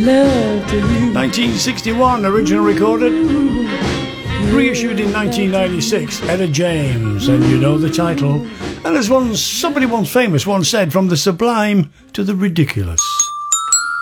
love to you. 1961, original recorded. Reissued in 1996, Etta James, and you know the title. And as somebody once famous once said, from the sublime to the ridiculous.